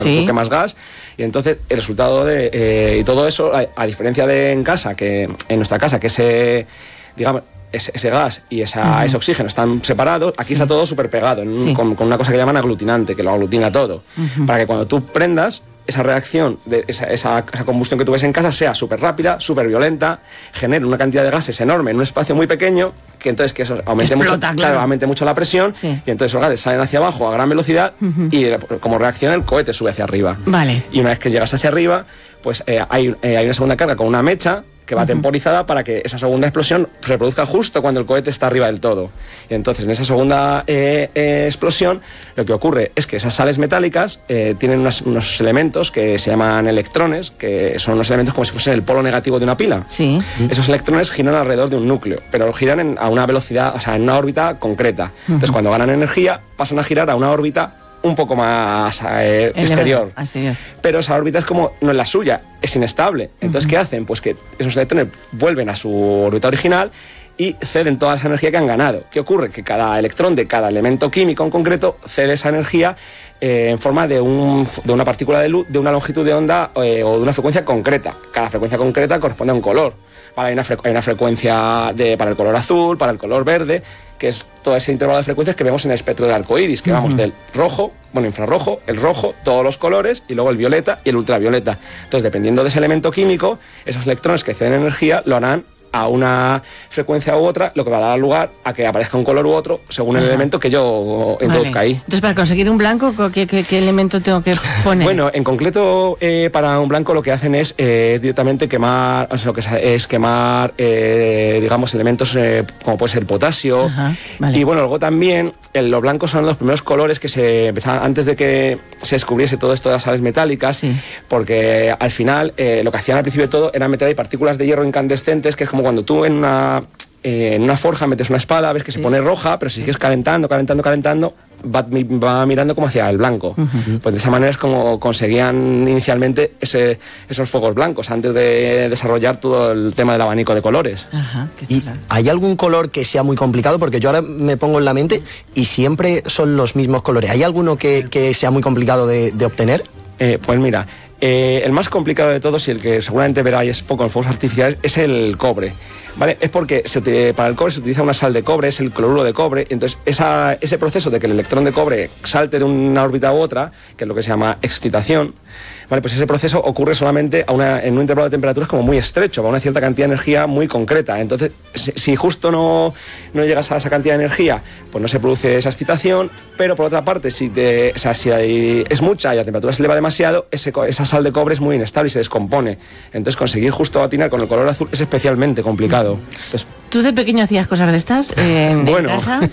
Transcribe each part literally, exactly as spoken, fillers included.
Sí. Tú quemas gas y entonces el resultado de... Eh, y todo eso, a, a diferencia de en casa, que en nuestra casa, que ese, digamos, ese, ese gas y esa, uh-huh. ese oxígeno están separados, aquí sí. está todo súper pegado, en un, sí. con, con una cosa que llaman aglutinante, que lo aglutina todo. Uh-huh. Para que cuando tú prendas, esa reacción, de esa, esa, esa combustión que tú ves en casa sea súper rápida, súper violenta, genere una cantidad de gases enorme en un espacio muy pequeño, que entonces que eso aumente, Explota, mucho, claro. Claro, aumente mucho la presión, sí. y entonces los gases salen hacia abajo a gran velocidad, uh-huh. y como reacción el cohete sube hacia arriba. Vale. Y una vez que llegas hacia arriba, pues eh, hay, eh, hay una segunda carga con una mecha que va uh-huh. temporizada para que esa segunda explosión se produzca justo cuando el cohete está arriba del todo. Y entonces en esa segunda eh, eh, explosión lo que ocurre es que esas sales metálicas eh, tienen unas, unos elementos que se llaman electrones, que son unos elementos como si fuesen el polo negativo de una pila. Sí. Esos electrones giran alrededor de un núcleo, pero giran en, a una velocidad, o sea, en una órbita concreta. Uh-huh. Entonces cuando ganan energía pasan a girar a una órbita un poco más eh, exterior. exterior. Pero esa órbita es como, no es la suya, es inestable. Entonces, uh-huh. ¿qué hacen? Pues que esos electrones vuelven a su órbita original y ceden toda esa energía que han ganado. ¿Qué ocurre? Que cada electrón de cada elemento químico en concreto cede esa energía eh, en forma de, un, de una partícula de luz, de una longitud de onda eh, o de una frecuencia concreta. Cada frecuencia concreta corresponde a un color. Vale, hay, una fre- hay una frecuencia de, para el color azul, para el color verde, que es todo ese intervalo de frecuencias que vemos en el espectro del arco iris, que uh-huh. vamos del rojo, bueno, infrarrojo, el rojo, todos los colores, y luego el violeta y el ultravioleta. Entonces, dependiendo de ese elemento químico, esos electrones que ceden energía lo harán a una frecuencia u otra, lo que va a dar lugar a que aparezca un color u otro según el Ajá. elemento que yo introduzca vale. ahí. Entonces, para conseguir un blanco, ¿qué, qué, qué elemento tengo que poner? Bueno, en concreto, eh, para un blanco lo que hacen es eh, directamente quemar, o sea, lo que es quemar, eh, digamos, elementos eh, como puede ser potasio. Ajá, vale. Y bueno, luego también el, los blancos son los primeros colores que se empezaban antes de que se descubriese todo esto de las sales metálicas, sí. porque al final eh, lo que hacían al principio de todo era meter ahí partículas de hierro incandescentes, que es como cuando tú en una, eh, en una forja metes una espada, ves que sí. se pone roja, pero si sigues calentando, calentando, calentando, va, va mirando como hacia el blanco. Uh-huh. Pues de esa manera es como conseguían inicialmente ese, esos fuegos blancos, antes de desarrollar todo el tema del abanico de colores. Ajá, qué ¿Y hay algún color que sea muy complicado? Porque yo ahora me pongo en la mente y siempre son los mismos colores. ¿Hay alguno que, que sea muy complicado de, de obtener? Eh, pues mira, eh, el más complicado de todos, y el que seguramente veráis poco en fuegos artificiales, es el cobre. ¿Vale? Es porque se, para el cobre se utiliza una sal de cobre, es el cloruro de cobre, y entonces esa, ese proceso de que el electrón de cobre salte de una órbita u otra, que es lo que se llama excitación, ¿vale? Pues ese proceso ocurre solamente a una, en un intervalo de temperaturas como muy estrecho, a una cierta cantidad de energía muy concreta. Entonces, si, si justo no, no llegas a esa cantidad de energía, pues no se produce esa excitación, pero por otra parte, si, te, o sea, si hay, es mucha y la temperatura se eleva demasiado, ese, esa sal de cobre es muy inestable y se descompone. Entonces, conseguir justo atinar con el color azul es especialmente complicado. Entonces, ¿tú de pequeño hacías cosas de estas eh, en, bueno, en casa?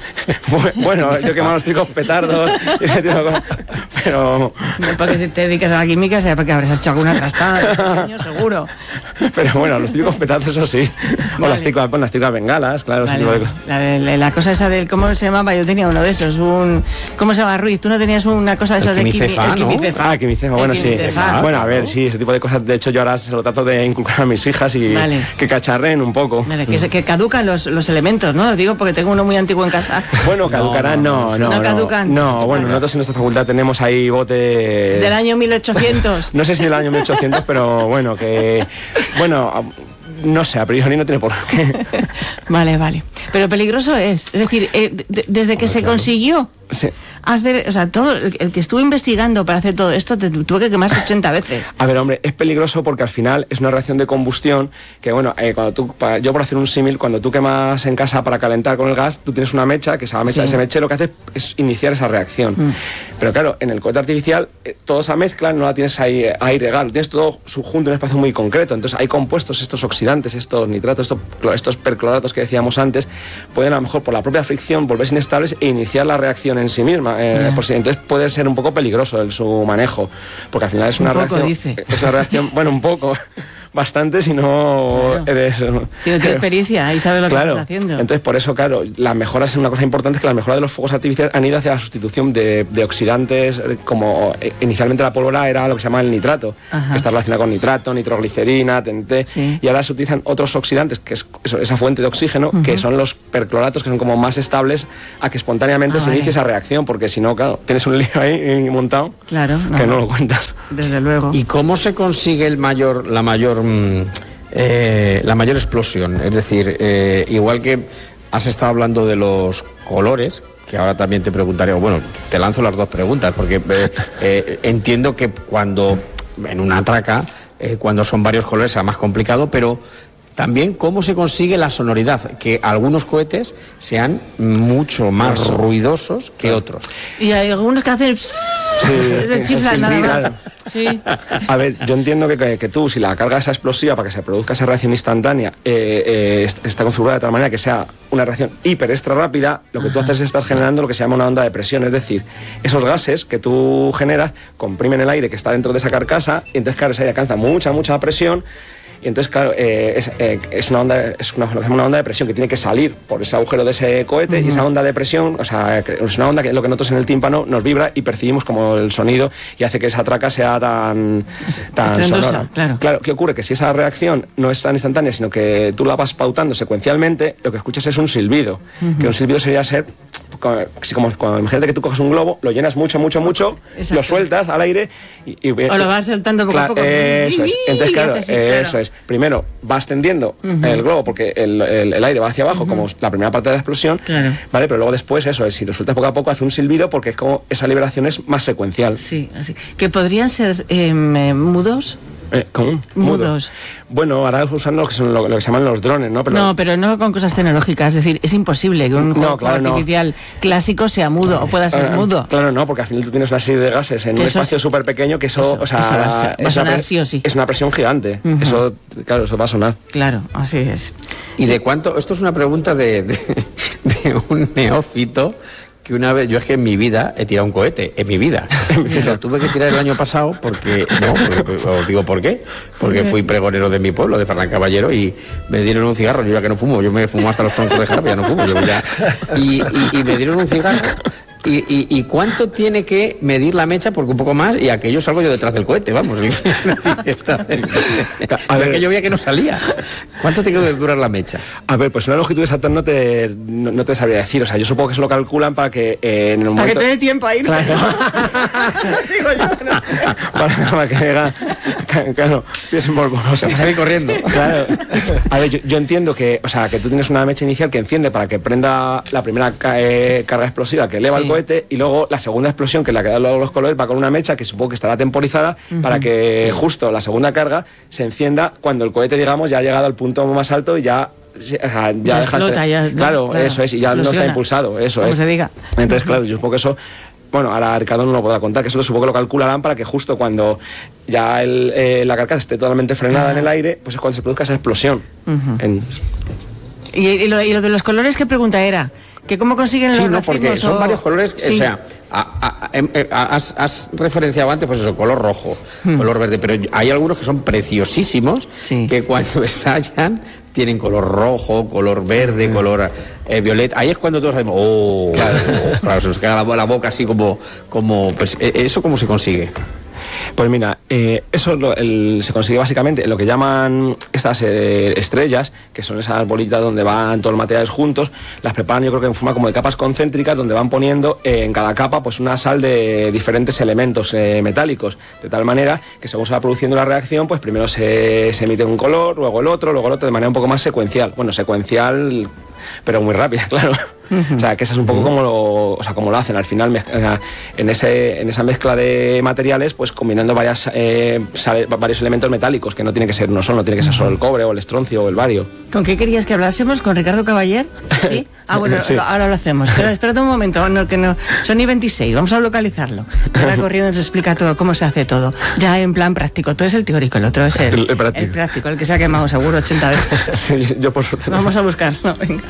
Bueno, yo quemaba los típicos petardos y ese tipo de cosas, pero... No, porque si te dedicas a la química, sea porque habrás hecho alguna trastada, pequeño, seguro. Pero bueno, los típicos petardos, eso sí. Vale. O las típicas, bueno, las típicas bengalas, claro, vale. Ese tipo de cosas. La, de, la cosa esa del, ¿cómo se llamaba? Yo tenía uno de esos, un... ¿Cómo se llama, Ruiz? ¿Tú no tenías una cosa de esas de quimicefa, quimi, ¿no? el quimicefa? Ah, quimicefa, bueno, sí. Bueno, a ver, sí, ese tipo de cosas, de hecho yo ahora se lo trato de inculcar a mis hijas y vale. que cacharreen un poco. Vale, que, se, que caducan los, los elementos, ¿no? Lo digo porque tengo uno muy antiguo en casa. Bueno, caducarán, no, no. No, no, no caducan. No, bueno, vale. Nosotros en nuestra facultad tenemos ahí bote... Del año mil ochocientos. No sé si del año mil ochocientos, pero bueno, que... Bueno... No sé, a priori no tiene por qué. Vale, vale. Pero peligroso es. Es decir, eh, de, desde que Hombre, se claro. consiguió sí. hacer, o sea, todo el, el que estuvo investigando para hacer todo esto, te tuvo que quemarse ochenta veces. A ver, hombre, es peligroso porque al final es una reacción de combustión que, bueno, eh, cuando tú, para, yo por hacer un símil, cuando tú quemas en casa para calentar con el gas, tú tienes una mecha, que esa mecha, sí. ese mechero lo que hace es iniciar esa reacción. Mm. Pero claro, en el cohete artificial, eh, toda esa mezcla no la tienes ahí a aire gas, tienes todo subjunto en un espacio muy concreto. Entonces hay compuestos, estos oxidantes, estos nitratos, estos, estos percloratos que decíamos antes, pueden a lo mejor por la propia fricción volverse inestables e iniciar la reacción en sí misma. Eh, yeah. por si, entonces puede ser un poco peligroso el, su manejo, porque al final es una un poco, reacción. Dice. Es una reacción, bueno, un poco. Bastante si no claro. eres... Si no tienes experiencia y sabes lo claro. que estás haciendo. Entonces, por eso, claro, las mejoras, una cosa importante es que las mejoras de los fuegos artificiales han ido hacia la sustitución de, de oxidantes, como eh, inicialmente la pólvora era lo que se llama el nitrato, Ajá. que está relacionado con nitrato, nitroglicerina, T N T, sí. y ahora se utilizan otros oxidantes, que es eso, esa fuente de oxígeno, uh-huh. que son los percloratos que son como más estables a que espontáneamente ah, se vale. inicie esa reacción, porque si no, claro, tienes un lío ahí montado claro, no, que no lo cuentas. Desde luego. ¿Y cómo se consigue el mayor, la mayor eh, la mayor explosión? Es decir, eh, igual que has estado hablando de los colores, que ahora también te preguntaré, bueno, te lanzo las dos preguntas, porque eh, eh, entiendo que cuando en una traca, eh, cuando son varios colores sea más complicado, pero también cómo se consigue la sonoridad, que algunos cohetes sean mucho más Eso. ruidosos que otros. Y hay algunos que hacen... Sí, chiflan nada más. Claro. Sí. A ver, yo entiendo que, que, que tú, si la carga es explosiva para que se produzca esa reacción instantánea, eh, eh, está configurada de tal manera que sea una reacción hiper extra rápida, lo que Ajá. tú haces es estás generando lo que se llama una onda de presión, es decir, esos gases que tú generas comprimen el aire que está dentro de esa carcasa y entonces, claro, ese aire alcanza mucha, mucha presión. Y entonces, claro, eh, es, eh, es, una onda, es una, una onda de presión que tiene que salir por ese agujero de ese cohete, uh-huh. y esa onda de presión, o sea, es una onda que lo que nosotros en el tímpano nos vibra y percibimos como el sonido y hace que esa traca sea tan, tan sonora. Claro. Claro, ¿qué ocurre? Que si esa reacción no es tan instantánea, sino que tú la vas pautando secuencialmente, lo que escuchas es un silbido, uh-huh. que un silbido sería ser... Si como, como, imagínate que tú coges un globo, lo llenas mucho, mucho, mucho, Exacto. lo sueltas al aire y... y o lo vas saltando poco claro, a poco. Eso es. Entonces, claro, así, claro, eso es. Primero, vas tendiendo uh-huh. el globo porque el, el, el aire va hacia abajo, uh-huh. como la primera parte de la explosión, claro. ¿vale? Pero luego después, eso es, si lo sueltas poco a poco, hace un silbido porque es como esa liberación es más secuencial. Sí, así. ¿Que podrían ser eh, mudos? Eh, ¿Cómo? Mudos. Bueno, ahora usan lo que, son lo, lo que se llaman los drones, ¿no? Pero... No, pero no con cosas tecnológicas. Es decir, es imposible que un no, claro, artificial no. clásico sea mudo o pueda ser uh, mudo. Claro, no, porque al final tú tienes una serie de gases en un eso espacio súper pequeño que eso, eso, o sea, eso va a, ser, va a sonar sí o sí. Es una presión gigante. Uh-huh. Eso, claro, eso va a sonar. Claro, así es. ¿Y de cuánto? Esto es una pregunta de, de, de un neófito. Que una vez, yo es que en mi vida he tirado un cohete, en mi vida. Lo tuve que tirar el año pasado porque, no, porque, os digo por qué, porque fui pregonero de mi pueblo, de Fernán Caballero, y me dieron un cigarro, yo ya que no fumo, yo me fumo hasta los troncos de jarabe, ya no fumo, yo ya, y, y, y me dieron un cigarro. Y, y, ¿Y cuánto tiene que medir la mecha? Porque un poco más, y aquello salgo yo detrás del cohete, vamos. A ver, que yo veía que no salía. ¿Cuánto tiene que durar la mecha? A ver, pues una longitud exacta no te, no, no te sabría decir. O sea, yo supongo que se lo calculan para que eh, en el momento... Para que te dé tiempo a ir. Claro. Digo yo, no sé. Para, para que diga... Claro, piensen por cosas. Para salir corriendo. Claro. A ver, yo, yo entiendo que, o sea, que tú tienes una mecha inicial que enciende para que prenda la primera eh, carga explosiva que eleva sí. el cohete, y luego la segunda explosión, que es la que da luego los colores, va con una mecha que supongo que estará temporizada uh-huh. para que justo la segunda carga se encienda cuando el cohete, digamos, ya ha llegado al punto más alto y ya... O sea, ya, ya explota, de... ya, claro, claro, eso es, y ya no está impulsado, eso como es. se diga. Entonces, uh-huh. claro, yo supongo que eso... Bueno, ahora Ricardo no lo podrá contar, que eso lo supongo que lo calcularán para que justo cuando ya el, eh, la carcasa esté totalmente frenada uh-huh. en el aire, pues es cuando se produzca esa explosión. Uh-huh. en... ¿Y, y, lo, ¿Y lo de los colores qué pregunta era? ¿Que cómo consiguen sí, los no, porque son o... varios colores, sí. O sea, a, a, a, a, has, has referenciado antes, pues eso, color rojo, hmm. color verde, pero hay algunos que son preciosísimos, sí. que cuando estallan tienen color rojo, color verde, hmm. color eh, violeta. Ahí es cuando todos sabemos, oh, claro, claro, se nos queda la, la boca así como, como, pues, ¿eso cómo se consigue? Pues mira, eh, eso lo, el, se consigue básicamente en lo que llaman estas eh, estrellas, que son esas bolitas donde van todos los materiales juntos, las preparan yo creo que en forma como de capas concéntricas, donde van poniendo eh, en cada capa pues una sal de diferentes elementos eh, metálicos, de tal manera que según se va produciendo la reacción, pues primero se, se emite un color, luego el otro, luego el otro, de manera un poco más secuencial. Bueno, secuencial, pero muy rápida, claro. Uh-huh. O sea, que eso es un poco uh-huh. como lo, o sea, como lo hacen al final, mezcla, o sea, en, ese, en esa mezcla de materiales, pues combinando varias, eh, sale, varios elementos metálicos, que no tiene que ser uno solo, no tiene que ser solo el cobre o el estroncio o el bario. ¿Con qué querías que hablásemos? ¿Con Ricardo Caballer? ¿Sí? Ah, bueno, sí. lo, ahora lo hacemos. Pero espérate un momento, no, que no, son y veintiséis, vamos a localizarlo. Ahora corriendo nos explica todo, cómo se hace todo. Ya en plan práctico, tú eres el teórico, el otro es el, el, el, práctico. el práctico, el que se ha quemado seguro ochenta veces. Sí, yo por suerte. Vamos a buscarlo, venga.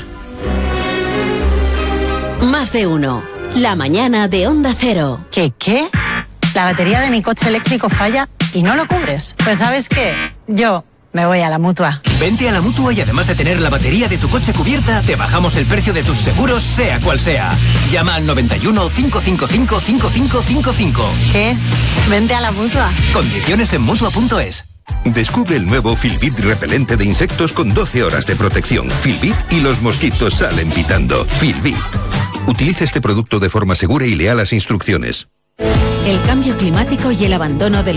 Más de uno. La mañana de Onda Cero. ¿Qué qué? La batería de mi coche eléctrico falla y no lo cubres. Pues ¿sabes qué? Yo me voy a la Mutua. Vente a la Mutua y además de tener la batería de tu coche cubierta, te bajamos el precio de tus seguros, sea cual sea. Llama al noventa y uno, cinco cinco cinco, cinco cinco cinco cinco. ¿Qué? Vente a la Mutua. Condiciones en Mutua punto es. Descubre el nuevo Filbit repelente de insectos con doce horas de protección. Filbit y los mosquitos salen pitando. Filbit. Utiliza este producto de forma segura y lea las instrucciones. El cambio climático y el abandono de los